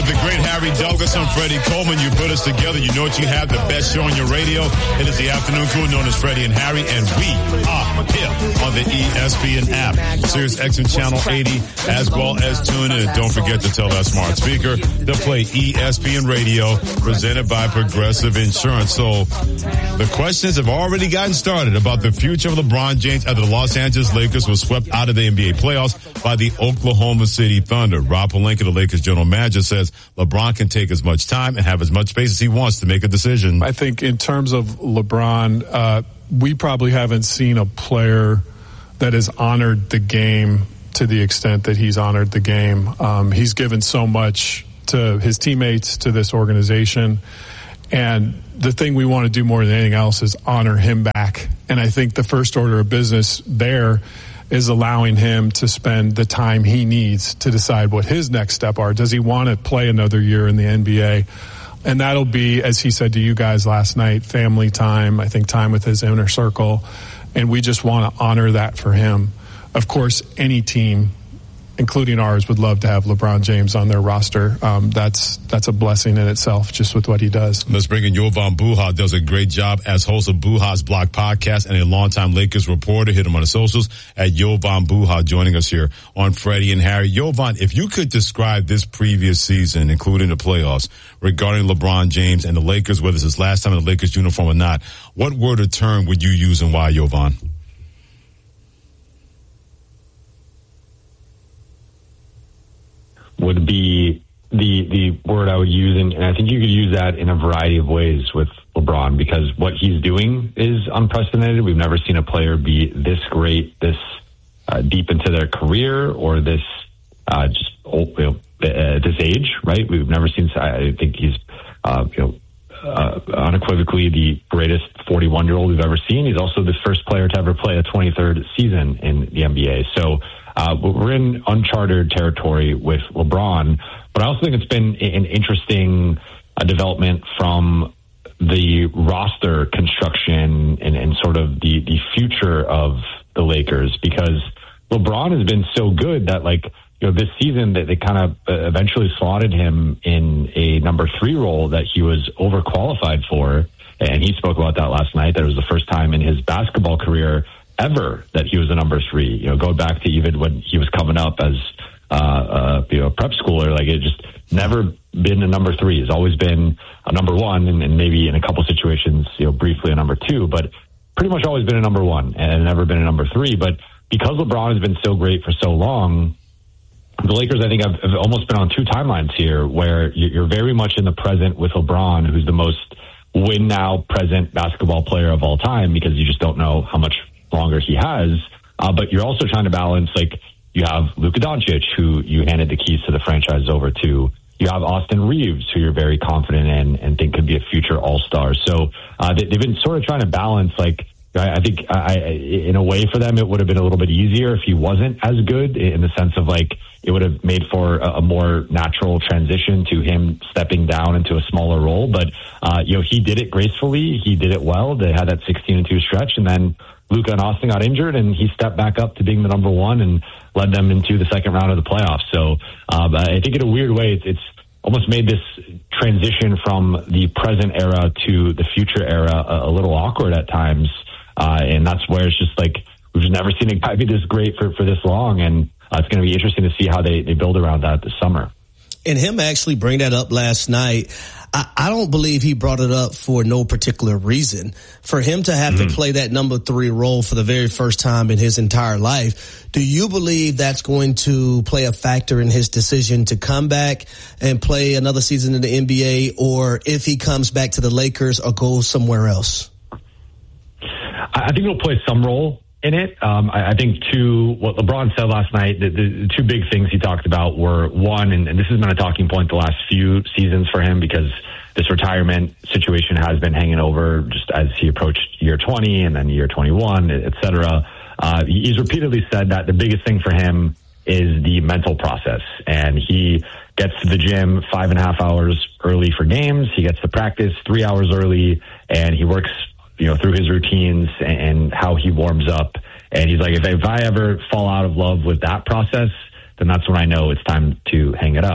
with the great Harry Douglas and Freddie Coleman. You put us together. You know what you have, the best show on your radio. It is the afternoon crew known as Freddie and Harry, and we are here on the ESPN app, Sirius XM Channel 80, as well as tune in. And don't forget to tell that smart speaker to play ESPN Radio, presented by Progressive Insurance. So the questions have already gotten started about the future of LeBron James after the Los Angeles Lakers were swept out of the NBA playoffs by the Oklahoma City Thunder. Rob Pelinka, the Lakers general manager, says LeBron can take as much time and have as much space as he wants to make a decision. I think in terms of LeBron, we probably haven't seen a player that has honored the game to the extent that he's honored the game. He's given so much to his teammates, to this organization. And the thing we want to do more than anything else is honor him back. And I think the first order of business there is allowing him to spend the time he needs to decide what his next step are. Does he want to play another year in the NBA? And that'll be, as he said to you guys last night, family time, I think time with his inner circle. And we just want to honor that for him. Of course, any team, including ours, would love to have LeBron James on their roster. That's a blessing in itself, just with what he does. Let's bring in Jovan Buha. Does a great job as host of Buha's Block podcast and a longtime Lakers reporter. Hit him on the socials at Jovan Buha, joining us here on Freddie and Harry. Jovan, if you could describe this previous season, including the playoffs, regarding LeBron James and the Lakers, whether it's his last time in the Lakers uniform or not, what word or term would you use and why, Jovan? Would be the word I would use, and I think you could use that in a variety of ways with LeBron, because what he's doing is unprecedented. We've never seen a player be this great, this deep into their career, or this just at this age, right? We've never seen. I think he's unequivocally the greatest 41-year-old we've ever seen. He's also the first player to ever play a 23rd season in the NBA. So we're in uncharted territory with LeBron, but I also think it's been an interesting development from the roster construction and sort of the future of the Lakers, because LeBron has been so good that, like, this season that they kind of eventually slotted him in a number 3 role that he was overqualified for. And he spoke about that last night. That it was the first time in his basketball career ever that he was a number 3. Go back to even when he was coming up as a prep schooler, like, it just never been a number 3. He's always been a number 1, and maybe in a couple situations, briefly a number 2, but pretty much always been a number 1 and never been a number 3. But because LeBron has been so great for so long, the Lakers, I think, have almost been on 2 timelines here, where you're very much in the present with LeBron, who's the most win now present basketball player of all time, because you just don't know how much longer he has. But you're also trying to balance, like, you have Luka Doncic, who you handed the keys to the franchise over to. You have Austin Reeves, who you're very confident in and think could be a future all-star. So they've been sort of trying to balance, like, I think in a way for them, it would have been a little bit easier if he wasn't as good, in the sense of, like, it would have made for a more natural transition to him stepping down into a smaller role. But, he did it gracefully. He did it well. They had that 16-2 stretch, and then Luka and Austin got injured, and he stepped back up to being the number 1 and led them into the second round of the playoffs. So I think in a weird way, it's almost made this transition from the present era to the future era a little awkward at times. And that's where it's just like, we've just never seen a guy be this great for this long. And it's going to be interesting to see how they build around that this summer. And him actually bring that up last night, I don't believe he brought it up for no particular reason. For him to have to play that number 3 role for the very first time in his entire life, do you believe that's going to play a factor in his decision to come back and play another season in the NBA, or if he comes back to the Lakers or goes somewhere else? I think it'll play some role in it. I think, too, what LeBron said last night, the 2 big things he talked about were, one, and this has been a talking point the last few seasons for him, because this retirement situation has been hanging over just as he approached year 20 and then year 21, et cetera. He's repeatedly said that the biggest thing for him is the mental process. And he gets to the gym 5.5 hours early for games. He gets to practice 3 hours early, and he works through his routines and how he warms up. And he's like, if I ever fall out of love with that process, then that's when I know it's time to hang it up.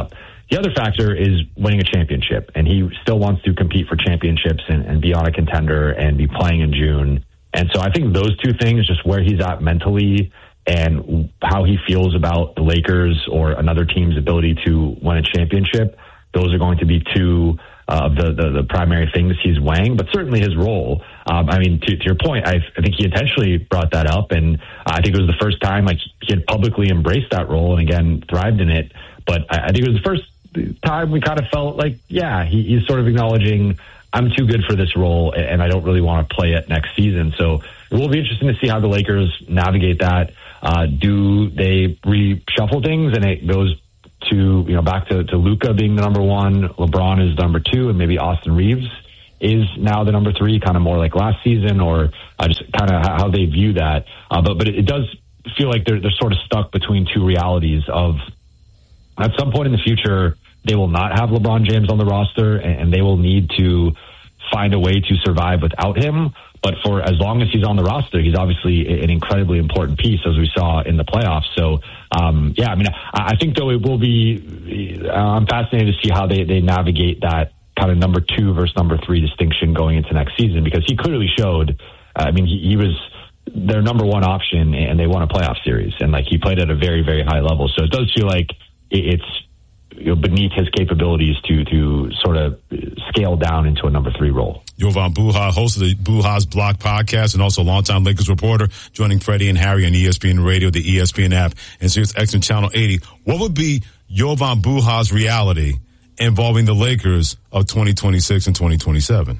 The other factor is winning a championship, and he still wants to compete for championships and be on a contender and be playing in June. And so I think those two things, just where he's at mentally and how he feels about the Lakers or another team's ability to win a championship, those are going to be two of the primary things he's weighing, but certainly his role. I mean, to your point, I think he intentionally brought that up, and I think it was the first time like he had publicly embraced that role and again thrived in it. But I think it was the first time we kind of felt like, yeah, he's sort of acknowledging, I'm too good for this role and I don't really want to play it next season. So it will be interesting to see how the Lakers navigate that. Do they reshuffle things and it goes to, back to Luka being the number one, LeBron is the number two, and maybe Austin Reeves is now the number three, kind of more like last season, or just kind of how they view that. But it does feel like they're sort of stuck between two realities of, at some point in the future, they will not have LeBron James on the roster, and they will need to find a way to survive without him. But for as long as he's on the roster, he's obviously an incredibly important piece, as we saw in the playoffs. So, yeah, I mean, I think, though, it will be I'm fascinated to see how they navigate that kind of number two versus number three distinction going into next season, because he clearly showed, I mean, he was their number one option, and they won a playoff series, and like he played at a very, very high level. So it does feel like it's beneath his capabilities to sort of scale down into a number three role. Jovan Buha, host of the Buha's Block podcast and also longtime Lakers reporter, joining Freddie and Harry on ESPN Radio, the ESPN app, and Sirius XM Channel 80. What would be Jovan Buha's reality involving the Lakers of 2026 and 2027?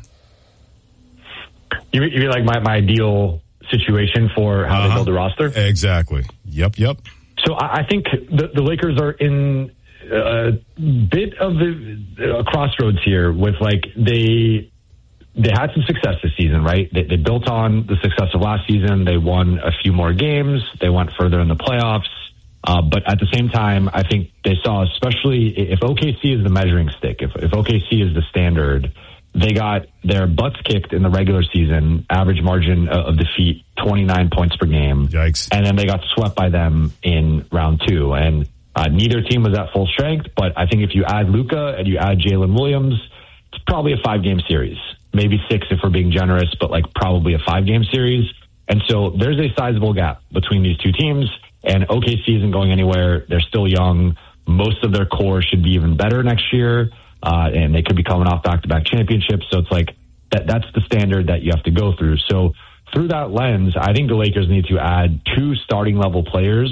You mean like my ideal situation for how they build the roster? Exactly. Yep. So I think the Lakers are in a bit of a crossroads here with, like, they had some success this season, right? They built on the success of last season. They won a few more games. They went further in the playoffs. But at the same time, I think they saw, especially if OKC is the measuring stick, if OKC is the standard, they got their butts kicked in the regular season, average margin of defeat, 29 points per game. Yikes. And then they got swept by them in round two. And neither team was at full strength, but I think if you add Luka and you add Jalen Williams, it's probably a 5-game series. Maybe 6 if we're being generous, but like probably a 5-game series. And so there's a sizable gap between these two teams, and OKC isn't going anywhere. They're still young. Most of their core should be even better next year, and they could be coming off back-to-back championships. So it's like that's the standard that you have to go through. So through that lens, I think the Lakers need to add 2 starting-level players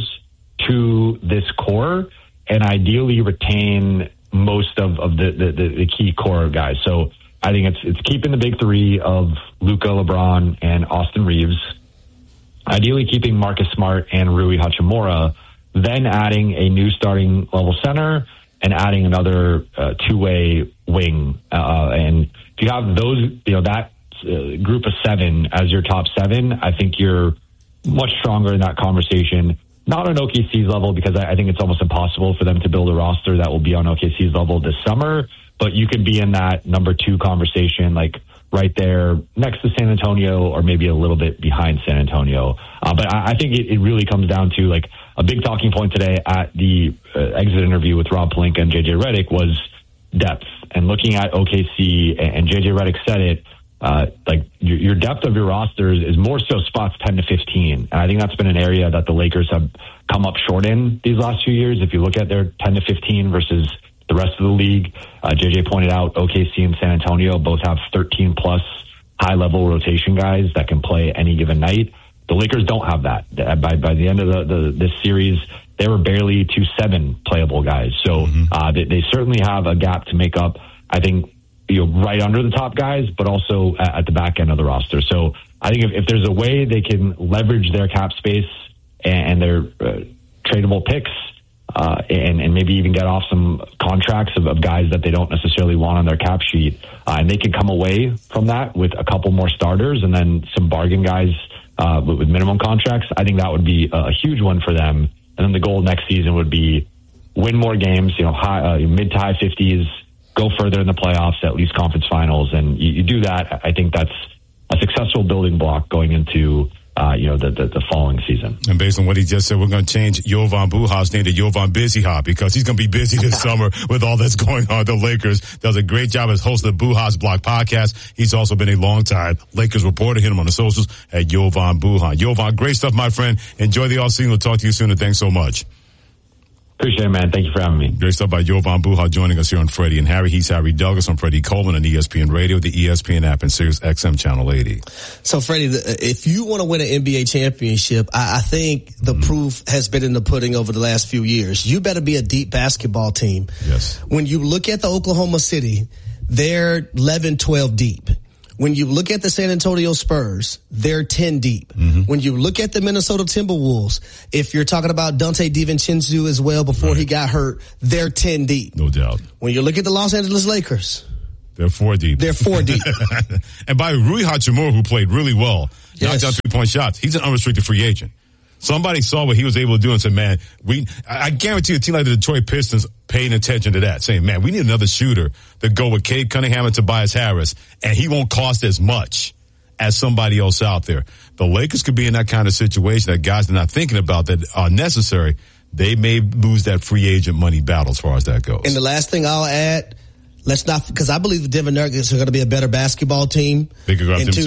to this core and ideally retain most of the key core guys. So I think it's keeping the big three of Luka, LeBron, and Austin Reeves, ideally keeping Marcus Smart and Rui Hachimura, then adding a new starting level center and adding another two-way wing. And if you have those, that group of 7 as your top 7, I think you're much stronger in that conversation. Not on OKC's level, because I think it's almost impossible for them to build a roster that will be on OKC's level this summer. But you could be in that number 2 conversation, like right there next to San Antonio, or maybe a little bit behind San Antonio. But I think it really comes down to, like, a big talking point today at the exit interview with Rob Pelinka and JJ Redick was depth. And looking at OKC, and JJ Redick said it, like your depth of your rosters is more so spots 10 to 15. And I think that's been an area that the Lakers have come up short in these last few years. If you look at their 10 to 15 versus the rest of the league, JJ pointed out OKC and San Antonio both have 13 plus high level rotation guys that can play any given night. The Lakers don't have that. By the end of this series, they were barely to 7 playable guys. So they certainly have a gap to make up, I think, right under the top guys, but also at the back end of the roster. So I think if there's a way they can leverage their cap space and their tradable picks, and maybe even get off some contracts of guys that they don't necessarily want on their cap sheet, and they can come away from that with a couple more starters and then some bargain guys with minimum contracts, I think that would be a huge one for them. And then the goal next season would be win more games, mid to high 50s, go further in the playoffs, at least conference finals. And you do that, I think that's a successful building block going into the following season. And based on what he just said, we're going to change Jovan Buha's name to Jovan Busy Hop because he's going to be busy this summer with all that's going on. The Lakers does a great job as host of the Buha's Block podcast. He's also been a long-time Lakers reporter. Hit him on the socials at Jovan Buha. Jovan, great stuff, my friend. Enjoy the offseason. We'll talk to you soon, and thanks so much. Appreciate it, man. Thank you for having me. Great stuff by Jovan Buha joining us here on Freddie and Harry. He's Harry Douglas. I'm Freddie Coleman on ESPN Radio, the ESPN app, and Sirius XM Channel 80. So, Freddie, if you want to win an NBA championship, I think the proof has been in the pudding over the last few years. You better be a deep basketball team. Yes. When you look at the Oklahoma City, they're 11, 12 deep. When you look at the San Antonio Spurs, they're 10 deep. Mm-hmm. When you look at the Minnesota Timberwolves, if you're talking about Dante DiVincenzo as well before he got hurt, they're 10 deep. No doubt. When you look at the Los Angeles Lakers, they're 4 deep. They're 4 deep. And by Rui Hachimura, who played really well, knocked down 3-point shots. He's an unrestricted free agent. Somebody saw what he was able to do and said, man, I guarantee a team like the Detroit Pistons paying attention to that, saying, man, we need another shooter to go with Cade Cunningham and Tobias Harris, and he won't cost as much as somebody else out there. The Lakers could be in that kind of situation that guys are not thinking about that are necessary. They may lose that free agent money battle as far as that goes. And the last thing I'll add, because I believe the Denver Nuggets are going to be a better basketball team in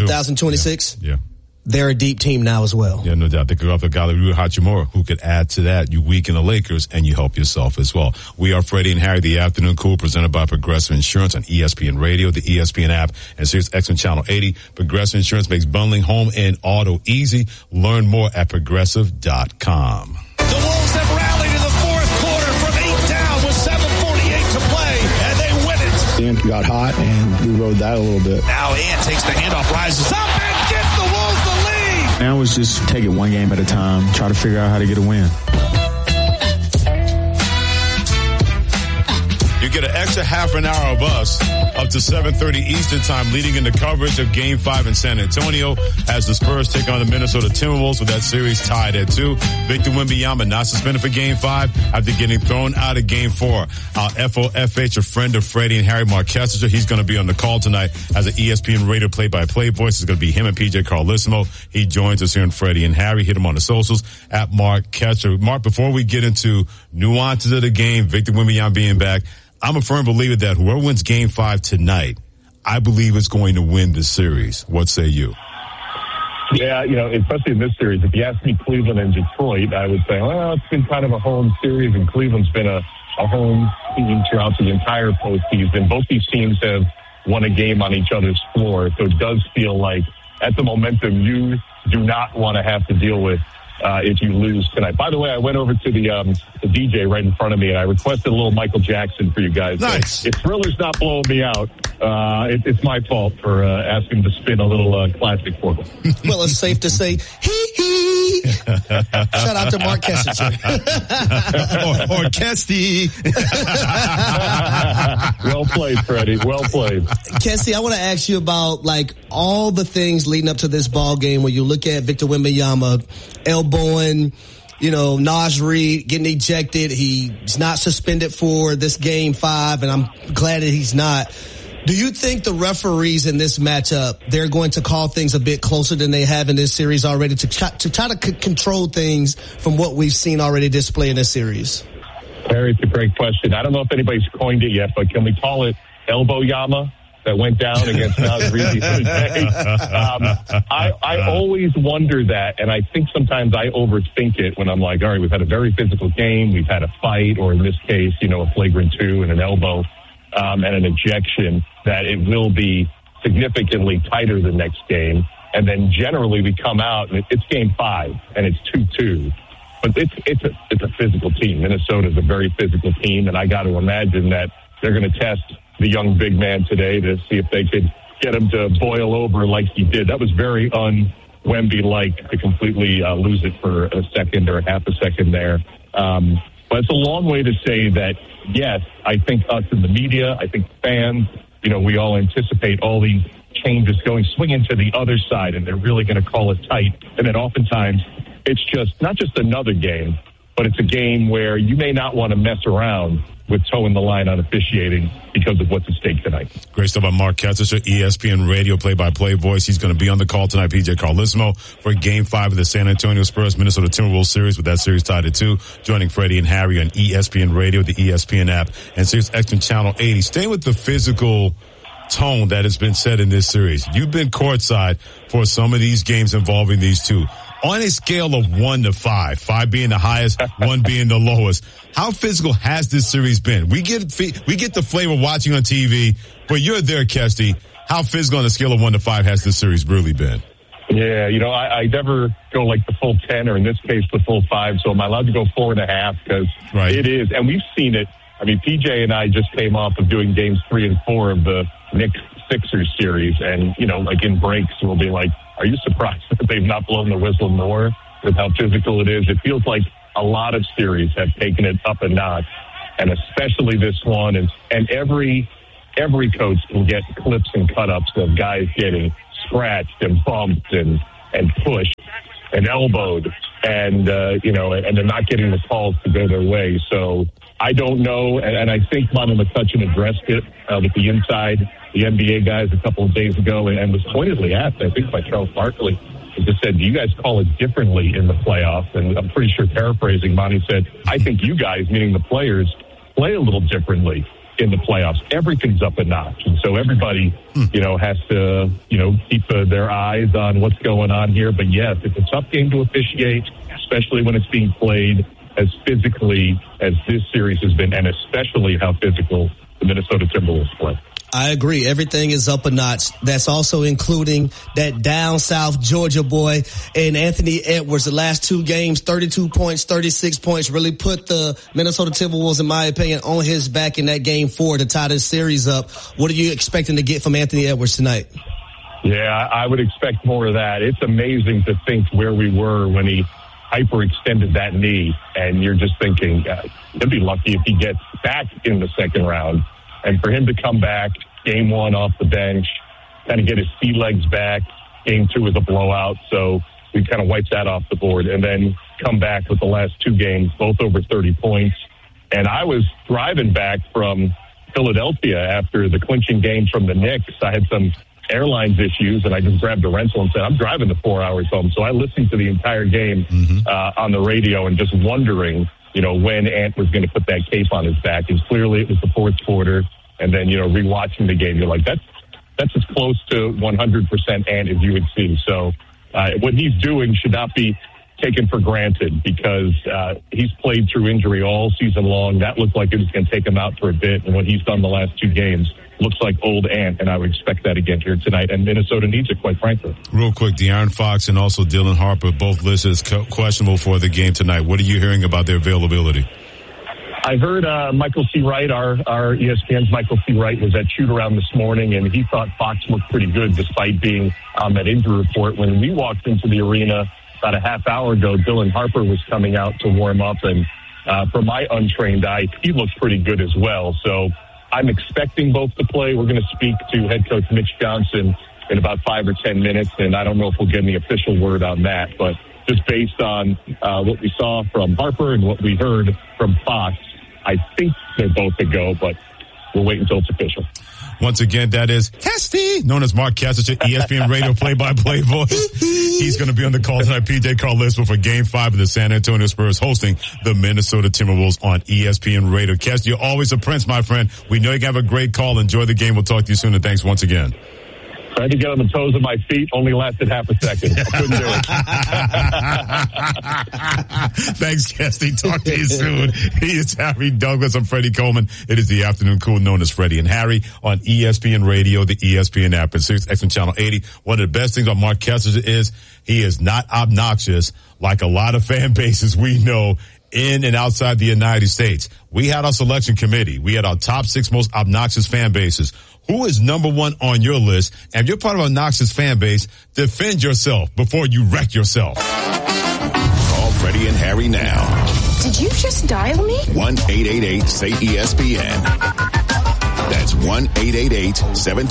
2026. Yeah. They're a deep team now as well. Yeah, no doubt. They could go up a guy like Rui Hachimura who could add to that. You weaken the Lakers and you help yourself as well. We are Freddie and Harry, the Afternoon Cool, presented by Progressive Insurance on ESPN Radio, the ESPN app, and Sirius XM Channel 80. Progressive Insurance makes bundling home and auto easy. Learn more at Progressive.com. The Wolves have rallied in the fourth quarter from 8 down with 7:48 to play, and they win it. Ant got hot, and we rode that a little bit. Now Ant takes the handoff, rises up, and gives the Wolves the lead. Now it's just take it one game at a time, try to figure out how to get a win. You get an extra half an hour of us up to 7:30 Eastern time, leading into coverage of Game 5 in San Antonio as the Spurs take on the Minnesota Timberwolves with that series tied at 2. Victor Wembanyama not suspended for Game 5 after getting thrown out of Game 4. Our FOFH, a friend of Freddie and Harry, Mark Kessinger, he's going to be on the call tonight as an ESPN radio play-by-play voice. It's going to be him and PJ Carlissimo. He joins us here in Freddie and Harry. Hit him on the socials at Mark Kessinger. Mark, before we get into nuances of the game, Victor Wembanyama being back, I'm a firm believer that whoever wins Game 5 tonight, I believe is going to win this series. What say you? Yeah, especially in this series, if you ask me Cleveland and Detroit, I would say, well, it's been kind of a home series, and Cleveland's been a home team throughout the entire postseason. Both these teams have won a game on each other's floor, so it does feel like at the momentum you do not want to have to deal with if you lose tonight. By the way, I went over to the DJ right in front of me, and I requested a little Michael Jackson for you guys. Nice. If Thriller's not blowing me out, it's my fault for asking to spin a little classic for me. Well, it's safe to say, hee. Shout out to Mark Kessinger. or Kesty. Well played, Freddie. Well played. Kesty, I want to ask you about all the things leading up to this ball game when you look at Victor Wembanyama elbowing, Naz Reid getting ejected. He's not suspended for this Game 5, and I'm glad that he's not. Do you think the referees in this matchup, they're going to call things a bit closer than they have in this series already to try to control things from what we've seen already displayed in this series? Harry, it's a great question. I don't know if anybody's coined it yet, but can we call it elbow yama that went down against Naz Reid the other day? I always wonder that, and I think sometimes I overthink it when I'm like, all right, we've had a very physical game, we've had a fight, or in this case, a flagrant 2 and an elbow and an ejection, that it will be significantly tighter the next game. And then generally we come out and it's Game 5 and it's 2-2. But it's a physical team. Minnesota's a very physical team, and I got to imagine that they're going to test the young big man today to see if they could get him to boil over like he did. That was very un-Wemby-like to completely lose it for a second or half a second there. But it's a long way to say that, yes, I think us in the media, I think fans, we all anticipate all these changes swinging to the other side, and they're really going to call it tight. And then oftentimes it's just not just another game, but it's a game where you may not want to mess around with toeing the line on officiating because of what's at stake tonight. Great stuff by Mark Kestecher, ESPN radio play-by-play voice. He's going to be on the call tonight, PJ Carlesimo, for Game 5 of the San Antonio Spurs Minnesota Timberwolves series, with that series tied at 2. Joining Freddie and Harry on ESPN radio, the ESPN app, and Sirius XM Channel 80. Staying with the physical tone that has been set in this series. You've been courtside for some of these games involving these two. On a scale of 1 to 5, 5 being the highest, 1 being the lowest, how physical has this series been? We get the flavor watching on TV, but you're there, Kesty. How physical on a scale of 1 to 5 has this series really been? Yeah, I never go like the full 10, or in this case, the full 5. So am I allowed to go 4.5? Because It is, and we've seen it. I mean, PJ and I just came off of doing games 3 and 4 of the Knicks Sixers series, and like in breaks, we'll be like, are you surprised that they've not blown the whistle more with how physical it is? It feels like a lot of series have taken it up a notch, and especially this one. And every coach can get clips and cut-ups of guys getting scratched and bumped and pushed and elbowed, and they're not getting the calls to go their way. So I don't know, and I think Monty McCutcheon addressed it with the NBA guys a couple of days ago, and was pointedly asked, I think by Charles Barkley, and just said, do you guys call it differently in the playoffs? And I'm pretty sure, paraphrasing, Monty said, I think you guys, meaning the players, play a little differently in the playoffs. Everything's up a notch. And so everybody, has to, keep their eyes on what's going on here. But yes, it's a tough game to officiate, especially when it's being played as physically as this series has been, and especially how physical the Minnesota Timberwolves play. I agree. Everything is up a notch. That's also including that down south Georgia boy and Anthony Edwards. The last 2 games, 32 points, 36 points, really put the Minnesota Timberwolves, in my opinion, on his back in that game 4 to tie this series up. What are you expecting to get from Anthony Edwards tonight? Yeah, I would expect more of that. It's amazing to think where we were when he hyperextended that knee, and you're just thinking he'll be lucky if he gets back in the second round. And for him to come back, game 1 off the bench, kind of get his sea legs back, game 2 is a blowout, so we kind of wiped that off the board, and then come back with the last 2 games, both over 30 points. And I was driving back from Philadelphia after the clinching game from the Knicks. I had some airlines issues, and I just grabbed a rental and said, I'm driving the 4 hours home. So I listened to the entire game on the radio, and just wondering, when Ant was going to put that cape on his back. And clearly it was the 4th quarter. And then, rewatching the game, you're like, that's as close to 100% Ant as you would see. So what he's doing should not be taken for granted, because he's played through injury all season long. That looked like it was going to take him out for a bit. And what he's done the last 2 games looks like old Ant, and I would expect that again here tonight. And Minnesota needs it, quite frankly. Real quick, De'Aaron Fox and also Dylan Harper both listed as questionable for the game tonight. What are you hearing about their availability? I heard Michael C. Wright, our ESPN's Michael C. Wright, was at shoot-around this morning, and he thought Fox looked pretty good despite being on that injury report. When we walked into the arena about a half hour ago, Dylan Harper was coming out to warm up, and from my untrained eye, he looked pretty good as well. So I'm expecting both to play. We're going to speak to head coach Mitch Johnson in about 5 or 10 minutes, and I don't know if we'll get any official word on that, but just based on what we saw from Harper and what we heard from Fox, I think they're both to go, but we'll wait until it's official. Once again, that is Kesty, known as Mark Kestecher, ESPN radio play-by-play voice. He's going to be on the call tonight. PJ Carlesimo for Game 5 of the San Antonio Spurs hosting the Minnesota Timberwolves on ESPN radio. Kesty, you're always a prince, my friend. We know you can have a great call. Enjoy the game. We'll talk to you soon, and thanks once again. Tried to get on the toes of my feet, only lasted half a second. I couldn't do it. Thanks, Kesty. Talk to you soon. He is Harry Douglas. I'm Freddie Coleman. It is the afternoon cool known as Freddie and Harry on ESPN Radio, the ESPN app, and Sirius XM Channel 80. One of the best things about Mark Kestecher is he is not obnoxious like a lot of fan bases we know in and outside the United States. We had our selection committee. We had our top 6 most obnoxious fan bases. Who is number 1 on your list? And if you're part of an obnoxious fan base, defend yourself before you wreck yourself. Call Freddie and Harry now. Did you just dial me? 1-888-SAY-ESPN. That's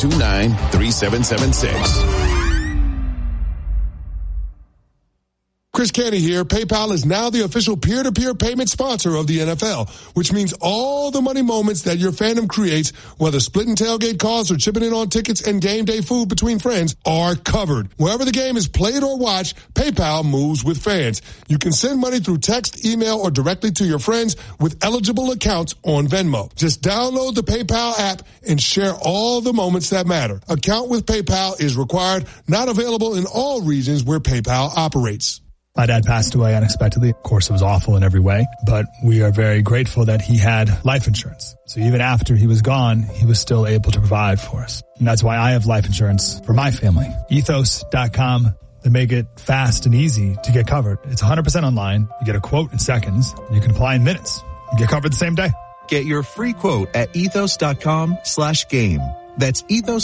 1-888-729-3776. Chris Canty here. PayPal is now the official peer-to-peer payment sponsor of the NFL, which means all the money moments that your fandom creates, whether splitting tailgate costs or chipping in on tickets and game day food between friends, are covered. Wherever the game is played or watched, PayPal moves with fans. You can send money through text, email, or directly to your friends with eligible accounts on Venmo. Just download the PayPal app and share all the moments that matter. Account with PayPal is required, not available in all regions where PayPal operates. My dad passed away unexpectedly. Of course, it was awful in every way, but we are very grateful that he had life insurance. So even after he was gone, he was still able to provide for us. And that's why I have life insurance for my family. Ethos.com. They make it fast and easy to get covered. It's 100% online. You get a quote in seconds. You can apply in minutes. You get covered the same day. Get your free quote at ethos.com/game. That's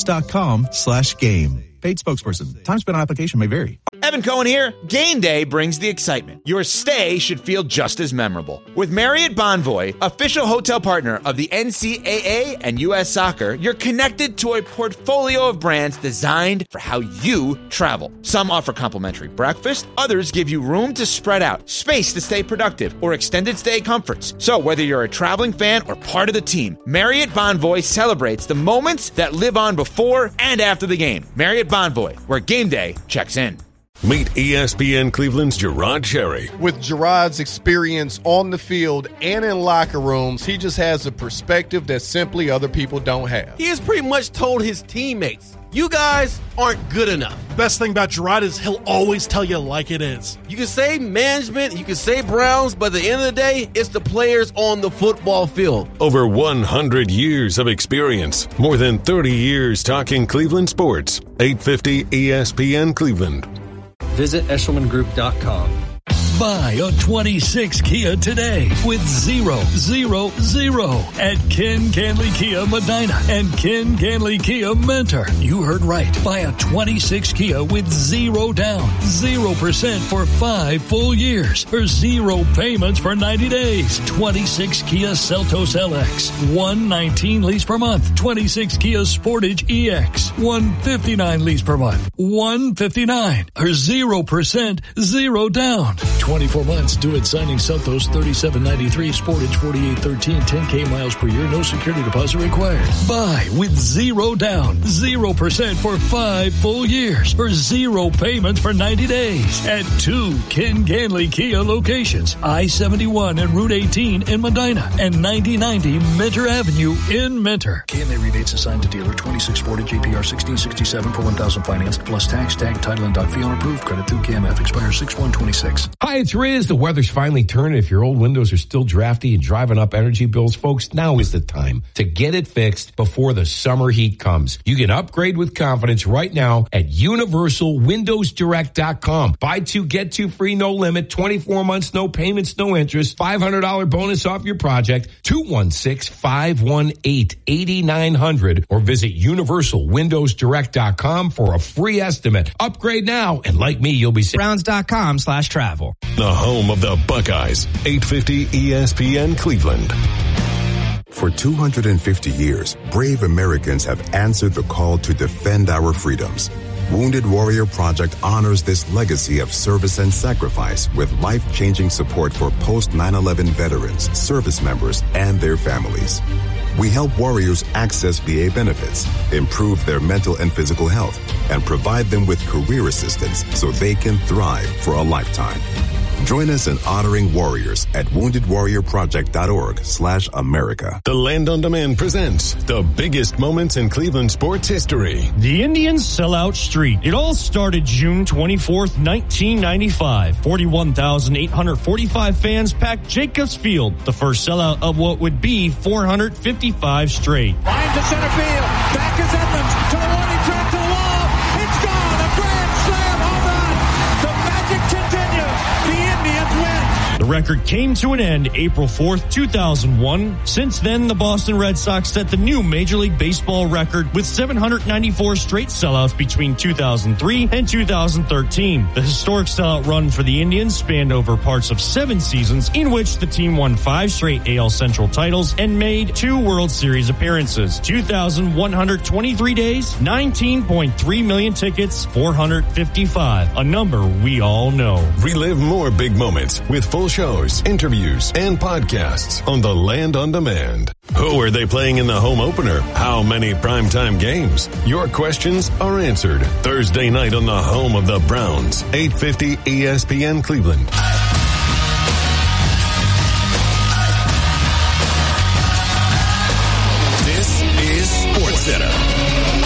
ethos.com/game. Paid spokesperson. Time spent on application may vary. Evan Cohen here. Game day brings the excitement. Your stay should feel just as memorable. With Marriott Bonvoy, official hotel partner of the NCAA and U.S. Soccer, you're connected to a portfolio of brands designed for how you travel. Some offer complimentary breakfast, others give you room to spread out, space to stay productive, or extended stay comforts. So whether you're a traveling fan or part of the team, Marriott Bonvoy celebrates the moments that live on before and after the game. Marriott Bonvoy, where game day checks in. Meet ESPN Cleveland's Gerard Cherry. With Gerard's experience on the field and in locker rooms, he just has a perspective that simply other people don't have. He has pretty much told his teammates, you guys aren't good enough. Best thing about Gerard is he'll always tell you like it is. You can say management, you can say Browns, but at the end of the day, it's the players on the football field. Over 100 years of experience. More than 30 years talking Cleveland sports. 850 ESPN Cleveland. Visit EshelmanGroup.com. Buy a 26 Kia today with 0, 0, 0 at Ken Canley Kia Medina and Ken Canley Kia Mentor. You heard right. Buy a 26 Kia with 0 down, 0% for 5 full years or 0 payments for 90 days. 26 Kia Seltos LX, $119 lease per month. 26 Kia Sportage EX, $159 lease per month. $159 or 0%, 0 down. 24 months. Do it signing Seltos $37.93, Sportage $48.13, 10K miles per year. No security deposit required. Buy with 0 down, 0% for 5 full years or 0 payments for 90 days at 2 Ken Canley Kia locations. I-71 and Route 18 in Medina and 9090 Mentor Avenue in Mentor. Canley rebates assigned to dealer 26 Sportage APR 1667 per 1,000 financed plus tax, tag, title, and fee on approved. Credit through KMF expires 6/1/26. Hi, it's Riz. The weather's finally turned. If your old windows are still drafty and driving up energy bills, folks, now is the time to get it fixed before the summer heat comes. You can upgrade with confidence right now at UniversalWindowsDirect.com. Buy 2, get 2 free, no limit, 24 months, no payments, no interest, $500 bonus off your project, 216-518-8900, or visit UniversalWindowsDirect.com for a free estimate. Upgrade now, and like me, you'll be Browns.com/travel. The home of the Buckeyes. 850 ESPN Cleveland. For 250 years, brave Americans have answered the call to defend our freedoms. Wounded Warrior Project honors this legacy of service and sacrifice with life-changing support for post-9/11 veterans, service members, and their families. We help warriors access VA benefits, improve their mental and physical health, and provide them with career assistance so they can thrive for a lifetime. Join us in honoring warriors at woundedwarriorproject.org/America. The Land on Demand presents the biggest moments in Cleveland sports history. The Indians sell out street. It all started June 24th, 1995. 41,845 fans packed Jacobs Field, the first sellout of what would be 455 straight. Line to center field. Back is Edmonds to the running track to the wall. It's gone. A grand slam home run. The magic continues. The Indians win. The record came to an end April 4th, 2001. Since then, the Boston Red Sox set the new Major League Baseball record with 794 straight sellouts between 2003 and 2013. The historic sellout run for the Indians spanned over parts of 7 seasons, in which the team won 5 straight AL Central titles and made 2 World Series appearances. 2,123 days, 19.3 million tickets, 455, a number we all know. Relive more big moments with full shows, interviews, and podcasts on The Land on Demand. Who are they playing in the home opener? How many primetime games? Your questions are answered Thursday night on the home of the Browns, 850 ESPN Cleveland. This is SportsCenter.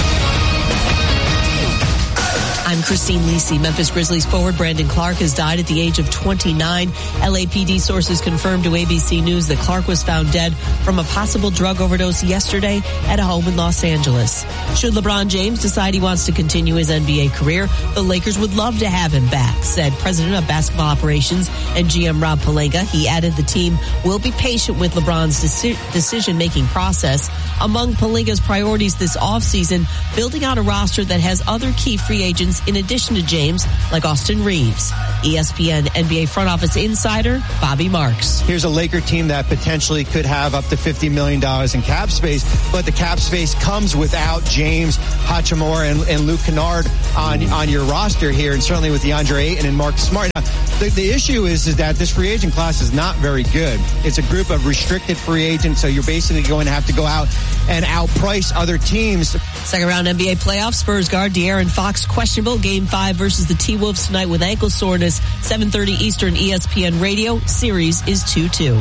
I'm Christine Lisi. Memphis Grizzlies forward Brandon Clark has died at the age of 29. LAPD sources confirmed to ABC News that Clark was found dead from a possible drug overdose yesterday at a home in Los Angeles. Should LeBron James decide he wants to continue his NBA career, the Lakers would love to have him back, said President of Basketball Operations and GM Rob Pelinka. He added the team will be patient with LeBron's decision-making process. Among Pelinka's priorities this offseason, building out a roster that has other key free agents in addition to James, like Austin Reeves. ESPN NBA front office insider Bobby Marks. Here's a Laker team that potentially could have up to $50 million in cap space, but the cap space comes without James, Hachimura, and Luke Kennard on your roster here, and certainly with DeAndre Ayton and Marcus Smart. Now, the issue is that this free agent class is not very good. It's a group of restricted free agents, so you're basically going to have to go out and outprice other teams. Second round NBA playoffs, Spurs guard De'Aaron Fox questionable. Game 5 versus the T-Wolves tonight with ankle soreness. 7:30 Eastern, ESPN Radio. Series is 2-2.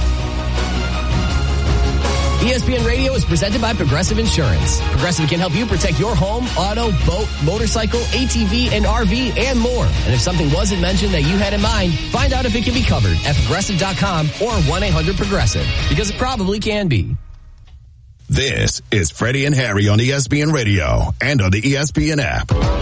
ESPN Radio is presented by Progressive Insurance. Progressive can help you protect your home, auto, boat, motorcycle, ATV, and RV, and more. And if something wasn't mentioned that you had in mind, find out if it can be covered at Progressive.com or 1-800-PROGRESSIVE, because it probably can be. This is Freddie and Harry on ESPN Radio and on the ESPN app.